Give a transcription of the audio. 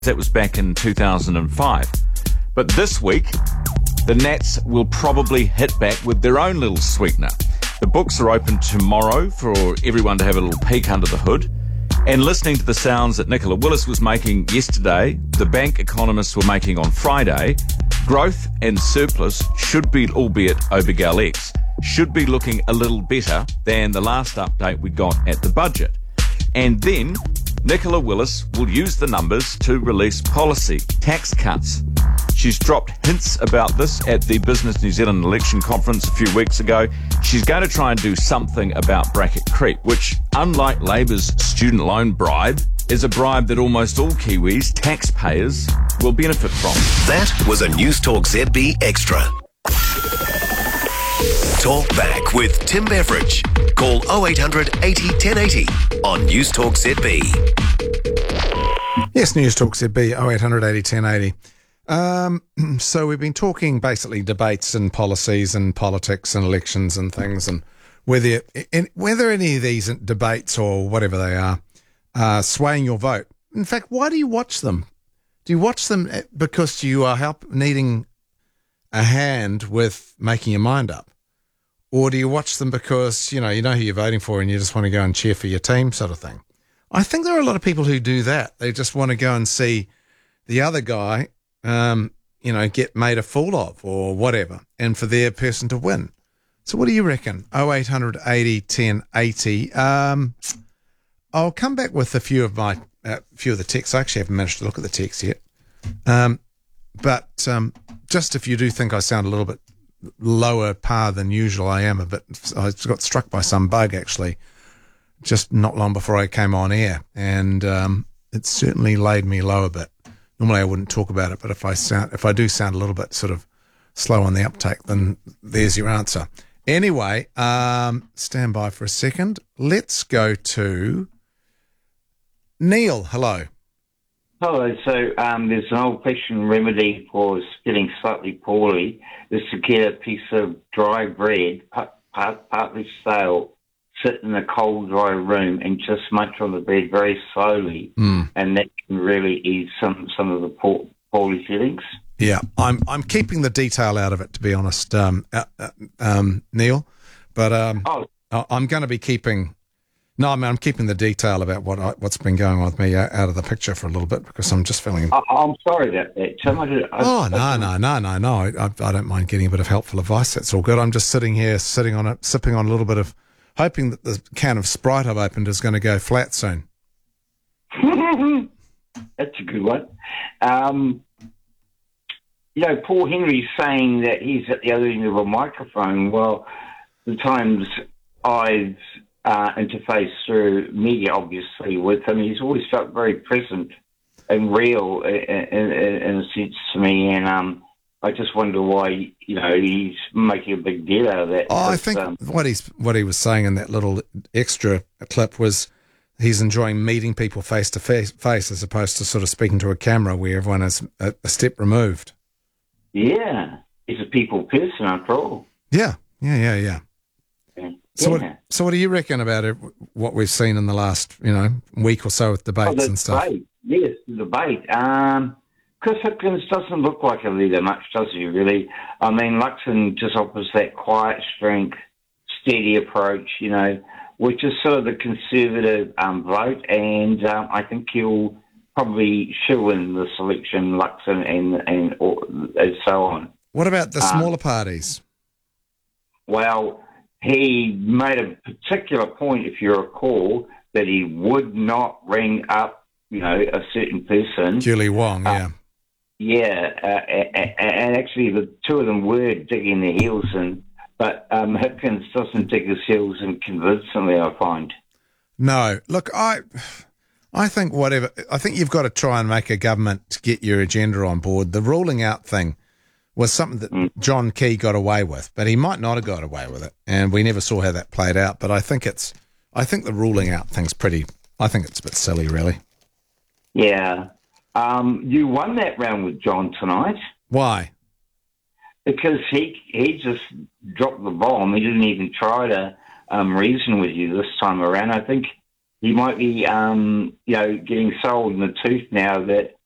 That was back in 2005. But this week, the Nats will probably hit back with their own little sweetener. The books are open tomorrow for everyone to have a little peek under the hood. And listening to the sounds that Nicola Willis was making yesterday, the bank economists were making on Friday, growth and surplus should be, albeit over GalX, should be looking a little better than the last update we got at the budget. And then Nicola Willis will use the numbers to release policy, tax cuts. She's dropped hints about this at the Business New Zealand election conference a few weeks ago. She's going to try and do something about bracket creep, which, unlike Labour's student loan bribe, is a bribe that almost all Kiwis, taxpayers, will benefit from. That was a News Talk ZB Extra. Talk back with Tim Beveridge. Call 0800 80 1080 on News Talk ZB. Yes, News Talk ZB 0800 80 1080. So we've been talking basically debates and policies and politics and elections and things, and whether any of these debates or whatever they are swaying your vote. In fact, why do you watch them? Do you watch them because you are needing a hand with making your mind up? Or do you watch them because, you know who you're voting for and you just want to go and cheer for your team sort of thing? I think there are a lot of people who do that. They just want to go and see the other guy, get made a fool of or whatever, and for their person to win. So what do you reckon? 0800 80 1080. I'll come back with a few of the texts. I actually haven't managed to look at the texts yet. But just if you do think I sound a little bit lower par than usual, I got struck by some bug actually just not long before I came on air, and it certainly laid me low a bit. Normally I wouldn't talk about it, but if I do sound a little bit sort of slow on the uptake, then there's your answer. Anyway, stand by for a second. Let's go to Neil. Hello. Hello. So there's an old-fashioned remedy for feeling slightly poorly, is to get a piece of dry bread, partly stale, sit in a cold, dry room and just munch on the bread very slowly, and that can really ease some of the poorly feelings. Yeah, I'm keeping the detail out of it, to be honest, Neil. But I'm going to be keeping. No, I mean, I'm keeping the detail about what's been going on with me out of the picture for a little bit, because I'm just feeling. I'm sorry about that. No. I don't mind getting a bit of helpful advice. That's all good. I'm just sitting here, sipping on a little bit of, hoping that the can of Sprite I've opened is going to go flat soon. That's a good one. Paul Henry's saying that he's at the other end of a microphone. Well, the times I've interfaced through media, obviously, with him, he's always felt very present and real in a sense to me, and I just wonder why he's making a big deal out of that. I think what he was saying in that little extra clip was he's enjoying meeting people face to face as opposed to sort of speaking to a camera where everyone is a step removed. Yeah, he's a people person after all. Yeah. So what do you reckon about it, what we've seen in the last week or so with debates and stuff? Yes, the debate. Chris Hipkins doesn't look like a leader much, does he, really? I mean, Luxon just offers that quiet strength, steady approach, which is sort of the conservative vote, and I think he'll probably shoe in the selection, Luxon and so on. What about the smaller parties? Well, he made a particular point, if you recall, that he would not ring up, a certain person. Julie Wong, yeah. And actually the two of them were digging their heels in, but Hipkins doesn't dig his heels in convincingly, I find. No. Look, I think I think you've got to try and make a government to get your agenda on board. The ruling out thing was something that John Key got away with, but he might not have got away with it, and we never saw how that played out. But I think the ruling out thing's I think it's a bit silly, really. Yeah. You won that round with John tonight. Why? Because he just dropped the bomb. He didn't even try to reason with you this time around. I think he might be, getting sold in the tooth now that